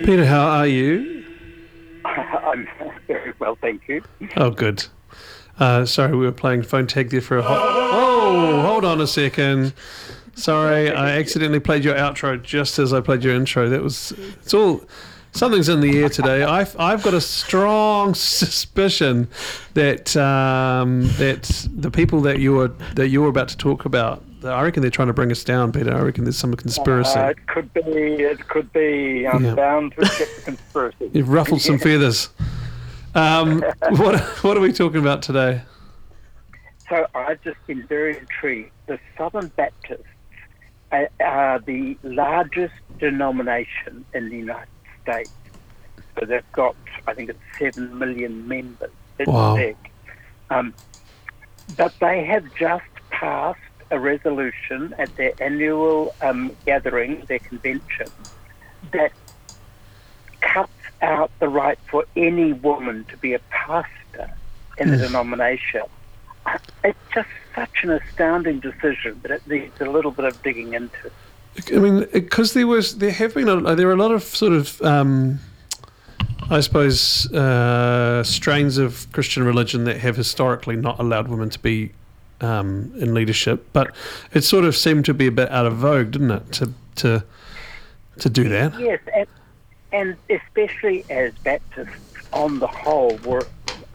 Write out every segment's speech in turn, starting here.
Peter, how are you? I'm very well, thank you. Oh, good. Sorry, we were playing phone tag there for a Oh, hold on a second. Sorry, I accidentally played your outro just as I played your intro. Something's in the air today. I've got a strong suspicion that that the people that you're about to talk about, I reckon they're trying to bring us down, Peter. I reckon there's some conspiracy. It could be. It could be. I'm bound to accept the conspiracy. You've ruffled some feathers. What are we talking about today? So I've just been very intrigued. The Southern Baptists are the largest denomination in the United States. So they've got, I think it's 7 million members. It's Wow. big. But they have just passed a resolution at their annual gathering, their convention, that cuts out the right for any woman to be a pastor in the denomination. It's just such an astounding decision that it needs a little bit of digging into. I mean, because there are a lot of sort of, I suppose, strains of Christian religion that have historically not allowed women to be in leadership, but it sort of seemed to be a bit out of vogue, didn't it, to do that? Yes, and especially as Baptists on the whole were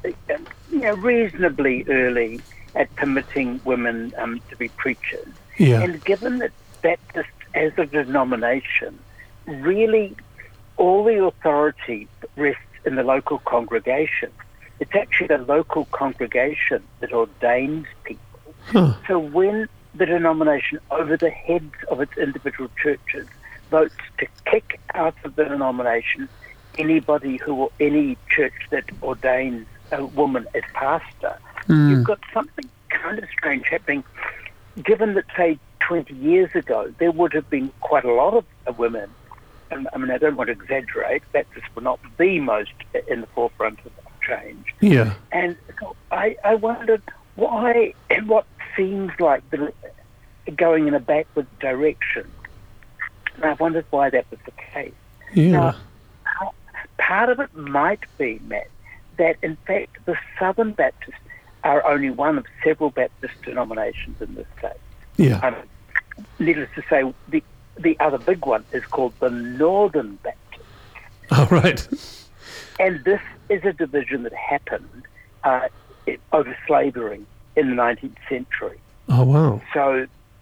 reasonably early at permitting women to be preachers. Yeah. And given that Baptists as a denomination, really all the authority rests in the local congregation. It's actually the local congregation that ordains people. Huh. So when the denomination, over the heads of its individual churches, votes to kick out of the denomination any church that ordains a woman as pastor, you've got something kind of strange happening, given that, say, 20 years ago, there would have been quite a lot of women. I mean, I don't want to exaggerate, Baptists were not the most in the forefront of change. Yeah. And so I wondered why, and what seems like going in a backward direction. And I wondered why that was the case. Yeah. Now, part of it might be, Matt, that in fact the Southern Baptists are only one of several Baptist denominations in this state. Yeah. Needless to say, the other big one is called the Northern Baptist. Oh, right. And this is a division that happened over slavery in the 19th century. Oh, wow. So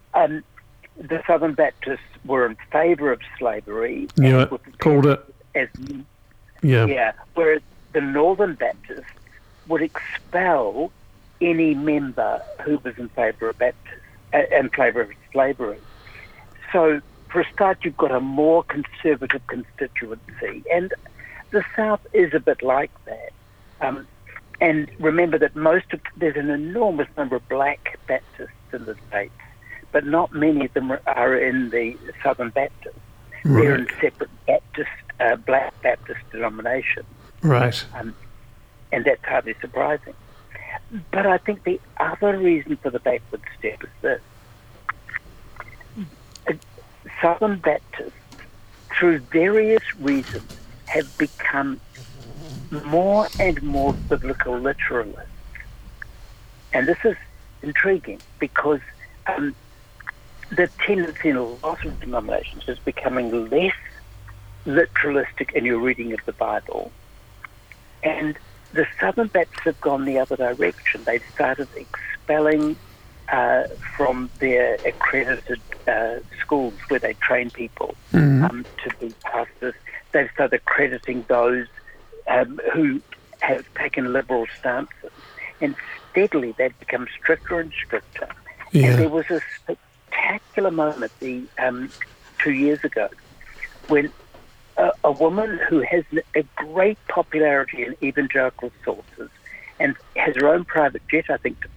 the Southern Baptists were in favour of slavery. Yeah, called it. Yeah, whereas the Northern Baptists would expel any member who was in favour of slavery. So for a start, you've got a more conservative constituency, and the South is a bit like that. And remember that there's an enormous number of black Baptists in the States, but not many of them are in the Southern Baptists. Right. They're in separate black Baptist denominations. Right. And that's hardly surprising. But I think the other reason for the backward step is this. Southern Baptists, through various reasons, have become more and more biblical literalists. And this is intriguing because the tendency in a lot of denominations is becoming less literalistic in your reading of the Bible. And the Southern Baptists have gone the other direction. They've started expelling from their accredited schools where they train people to be pastors. They've started accrediting those who have taken liberal stances. And steadily they've become stricter and stricter. Yeah. And there was a spectacular moment 2 years ago when a woman who has a great popularity in evangelical sources and has her own private jet, I think, to